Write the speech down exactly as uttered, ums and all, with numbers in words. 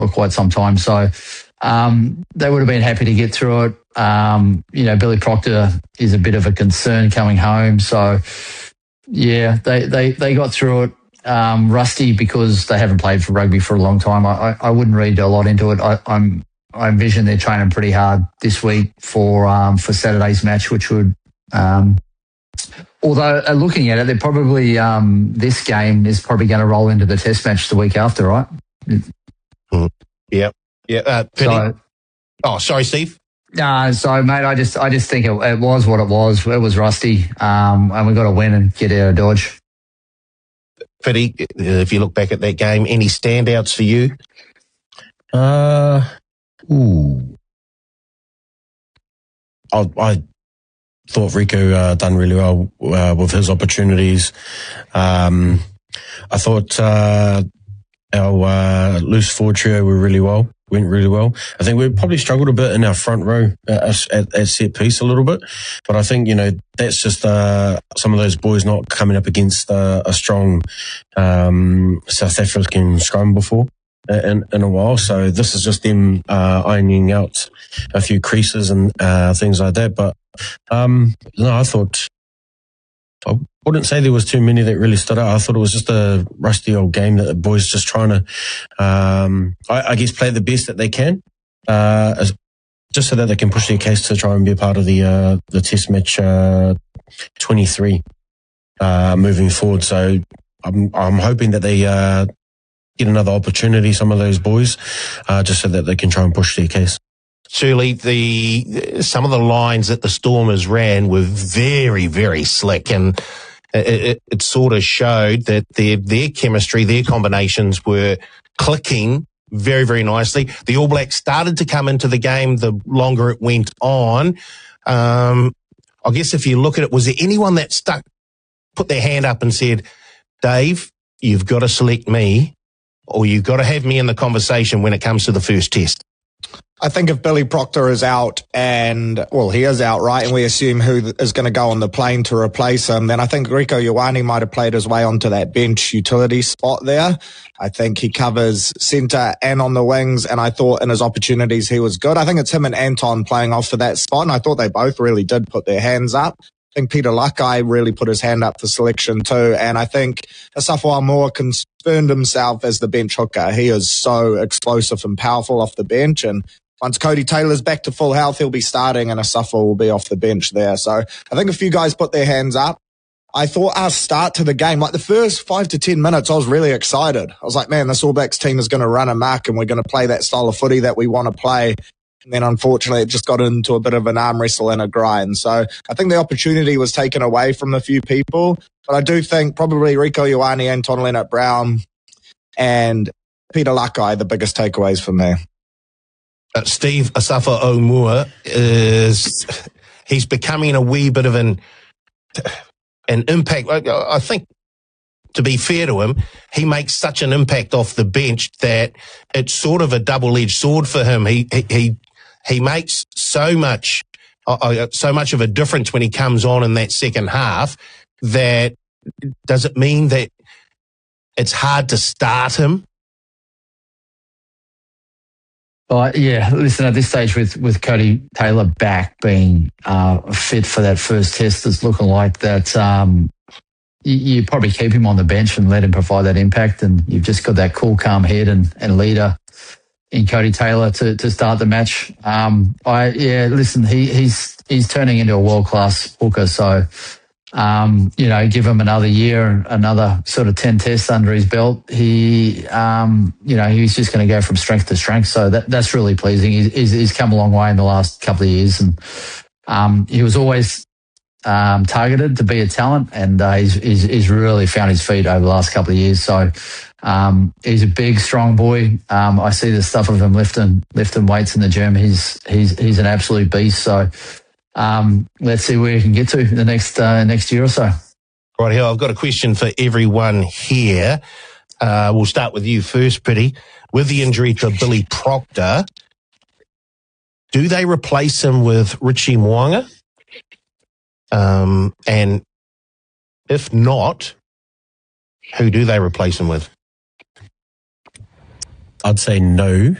for quite some time. So um, they would have been happy to get through it. Um, you know, Billy Proctor is a bit of a concern coming home. So, yeah, they, they, they got through it. Um, rusty because they haven't played for rugby for a long time. I, I, I wouldn't read a lot into it. I, I'm I envision they're training pretty hard this week for um, for Saturday's match, which would, um, although uh, looking at it, they're probably um, this game is probably going to roll into the Test match the week after, right? Mm. Yeah, yeah. Uh, so, oh, sorry, Steve. No, uh, so mate, I just I just think it, it was what it was. It was rusty, um, and we got to win and get out of Dodge. Fitty, if you look back at that game, any standouts for you? Uh, ooh. I, I thought Rieko uh, done really well uh, with his opportunities. Um, I thought uh, our uh, loose forward trio were really well, went really well. I think we probably struggled a bit in our front row at, at, at set piece a little bit, but I think, you know, that's just uh, some of those boys not coming up against uh, a strong um, South African scrum before in, in a while. So this is just them uh, ironing out a few creases and uh, things like that. But um, no, I thought, I wouldn't say there was too many that really stood out. I thought it was just a rusty old game that the boys just trying to, um, I, I guess, play the best that they can, uh, as, just so that they can push their case to try and be a part of the uh, the Test match uh, twenty-three uh, moving forward. So I'm I'm hoping that they uh, get another opportunity, some of those boys, uh, just so that they can try and push their case. Surely the some of the lines that the Stormers ran were very, very slick, and it, it, it sort of showed that their their chemistry, their combinations were clicking very, very nicely. The All Blacks started to come into the game the longer it went on. Um, I guess if you look at it, was there anyone that stuck, put their hand up and said, Dave, you've got to select me, or you've got to have me in the conversation when it comes to the first test? I think if Billy Proctor is out and, well, he is out, right, and we assume who is going to go on the plane to replace him, then I think Rieko Ioane might have played his way onto that bench utility spot there. I think he covers centre and on the wings, and I thought in his opportunities he was good. I think it's him and Anton playing off for that spot, and I thought they both really did put their hands up. I think Peter Lakai really put his hand up for selection too, and I think Asafa Moore confirmed himself as the bench hooker. He is so explosive and powerful off the bench, and once Cody Taylor's back to full health, he'll be starting and Asafa will be off the bench there. So I think a few guys put their hands up. I thought our start to the game, like the first five to ten minutes, I was really excited. I was like, man, this All Blacks team is going to run amok and we're going to play that style of footy that we want to play. And then unfortunately, it just got into a bit of an arm wrestle and a grind. So I think the opportunity was taken away from a few people. But I do think probably Rieko Ioane, Anton Leonard-Brown, and Peter Lakai, the biggest takeaways for me. Uh, Steve Asafa O'Moore is, he's becoming a wee bit of an, an impact. I, I think, to be fair to him, he makes such an impact off the bench that it's sort of a double-edged sword for him. He, he, he, he makes so much, uh, so much of a difference when he comes on in that second half that, does it mean that it's hard to start him? Uh, yeah, listen, at this stage with, with Cody Taylor back being uh, fit for that first test, it's looking like that um, you, you probably keep him on the bench and let him provide that impact, and you've just got that cool, calm head and, and leader in Cody Taylor to, to start the match. Um, I yeah, listen, he, he's he's turning into a world-class hooker, so Um, you know, give him another year and another sort of ten tests under his belt. He, um, you know, he's just going to go from strength to strength. So that, that's really pleasing. He's, he's, he's come a long way in the last couple of years, and um, he was always um, targeted to be a talent, and uh, he's, he's, he's really found his feet over the last couple of years. So um, he's a big, strong boy. Um, I see the stuff of him lifting lifting weights in the gym. He's he's he's an absolute beast. So. Um, let's see where he can get to the next uh, next year or so. Right here, I've got a question for everyone here. Uh, we'll start with you first, Pity. With the injury to Billy Proctor, do they replace him with Richie Mo'unga? Um, and if not, who do they replace him with? I'd say no.